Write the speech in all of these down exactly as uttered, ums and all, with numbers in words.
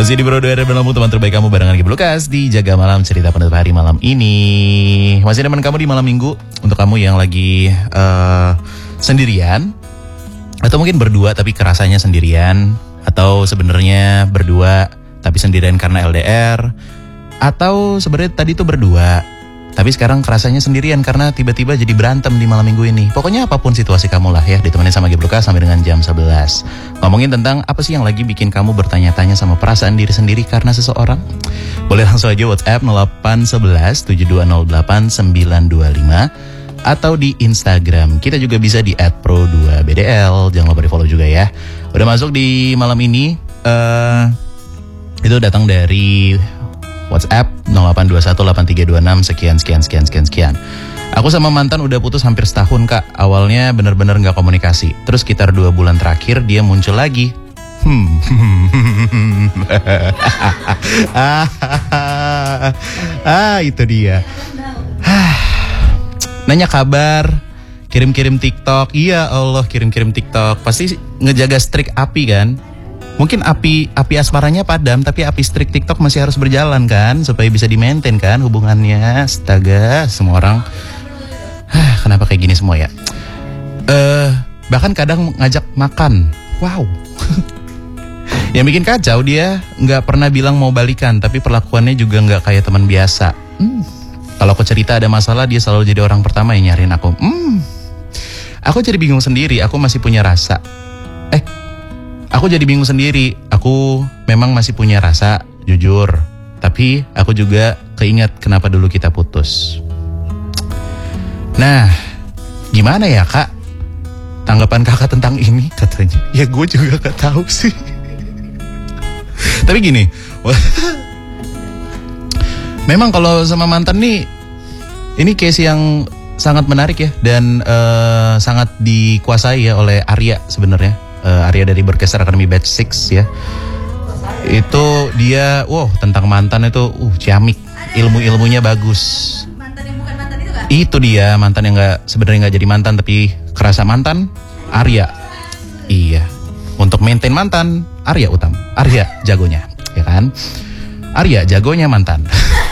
Masih di Bro Dua Lampung, teman terbaik kamu barengan Gibu Lukas di Jaga Malam, cerita penutup hari malam ini. Masih teman kamu di malam minggu. Untuk kamu yang lagi uh, sendirian, atau mungkin berdua tapi kerasanya sendirian, atau sebenarnya berdua tapi sendirian karena L D R, atau sebenarnya tadi tuh berdua tapi sekarang kerasanya sendirian karena tiba-tiba jadi berantem di malam minggu ini. Pokoknya apapun situasi kamu lah ya, ditemani sama Gibu Lukas sampai dengan jam sebelas. Ngomongin tentang apa sih yang lagi bikin kamu bertanya-tanya sama perasaan diri sendiri karena seseorang. Boleh langsung aja WhatsApp nol delapan satu satu tujuh dua nol delapan sembilan dua lima, atau di Instagram kita juga bisa di et pro dua b d l. Jangan lupa di follow juga ya. Udah masuk di malam ini, uh, itu datang dari WhatsApp nol delapan dua satu delapan tiga dua enam sekian sekian sekian sekian sekian. Aku sama mantan udah putus hampir setahun kak. Awalnya bener-bener gak komunikasi. Terus sekitar dua bulan terakhir dia muncul lagi. Hmm. ah itu dia. Nanya kabar, kirim-kirim TikTok. Iya Allah, kirim-kirim TikTok. Pasti ngejaga strik api kan. Mungkin api api asmaranya padam, tapi api strik TikTok masih harus berjalan kan, supaya bisa di-maintain kan hubungannya. Astaga, semua orang. Hah, kenapa kayak gini semua ya? Eh, uh, bahkan kadang ngajak makan. Wow. Yang bikin kacau dia nggak pernah bilang mau balikan, tapi perlakuannya juga nggak kayak teman biasa. Hmm. Kalau aku cerita ada masalah, dia selalu jadi orang pertama yang nyariin aku. Hmm. Aku jadi bingung sendiri. Aku masih punya rasa. Eh. Aku jadi bingung sendiri. Aku memang masih punya rasa, jujur. Tapi aku juga keinget kenapa dulu kita putus. Nah, gimana ya kak? Tanggapan kakak tentang ini katanya. Ya gue juga gak tahu sih. Tapi gini, memang kalau sama mantan nih, ini case yang sangat menarik ya. Dan uh, sangat dikuasai ya oleh Arya sebenarnya. Uh, Arya dari Berkeser Academy Batch enam ya. Itu dia, wow, tentang mantan itu uh ciamik, ilmu-ilmunya bagus. Mantan yang bukan mantan itu gak? Itu dia, mantan yang nggak sebenarnya nggak jadi mantan tapi kerasa mantan, Arya. Iya. Untuk maintain mantan, Arya Utama. Arya jagonya, ya kan? Arya jagonya mantan.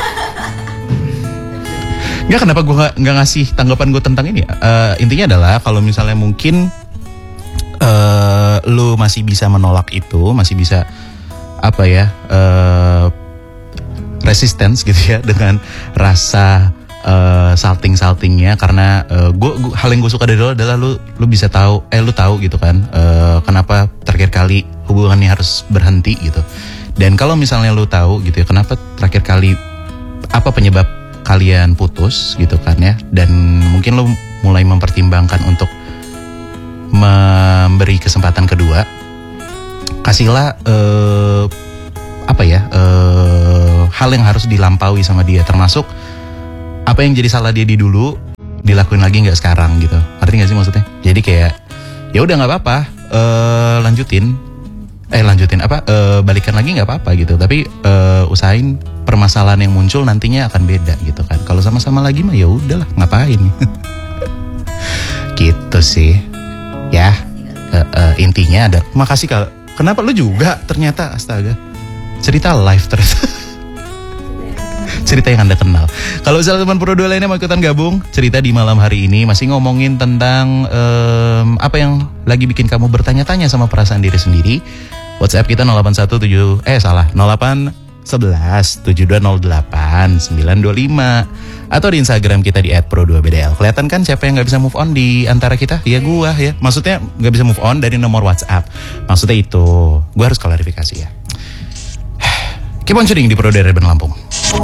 Nggak, kenapa gue nggak nggak ngasih tanggapan gue tentang ini? Uh, intinya adalah kalau misalnya mungkin Uh, lu masih bisa menolak itu, masih bisa apa ya, uh, resistance gitu ya dengan rasa uh, salting-saltingnya. Karena uh, gua, gua hal yang gue suka dari lo adalah lu lu bisa tahu, eh lu tahu gitu kan, uh, kenapa terakhir kali hubungannya harus berhenti gitu. Dan kalau misalnya lu tahu gitu ya, kenapa terakhir kali, apa penyebab kalian putus gitu kan ya, dan mungkin lu mulai mempertimbangkan untuk memberi kesempatan kedua, kasihlah uh, apa ya, uh, hal yang harus dilampaui sama dia, termasuk apa yang jadi salah dia di dulu dilakuin lagi nggak sekarang gitu. Ngerti nggak sih maksudnya? Jadi kayak ya udah nggak apa-apa, uh, lanjutin, eh lanjutin apa, uh, balikan lagi nggak apa-apa gitu. Tapi uh, usahain permasalahan yang muncul nantinya akan beda gitu kan. Kalau sama-sama lagi mah ya udahlah, ngapain? Gitu sih. Ya, uh, uh, intinya ada. Makasih kalau. Kenapa lu juga ternyata, astaga. Cerita live ternyata. Cerita yang Anda kenal. Kalau misalnya teman Pro dua lainnya mau ikutan gabung, cerita di malam hari ini masih ngomongin tentang um, apa yang lagi bikin kamu bertanya-tanya sama perasaan diri sendiri. WhatsApp kita nol delapan satu tujuh eh salah nol delapan satu satu tujuh dua nol delapan sembilan dua lima, atau di Instagram kita di et pro dua b d l. Kelihatan kan siapa yang nggak bisa move on di antara kita? Ya gua ya. Maksudnya nggak bisa move on dari nomor WhatsApp. Maksudnya itu, gua harus klarifikasi ya. Keep on tuning di Pro dua Lampung.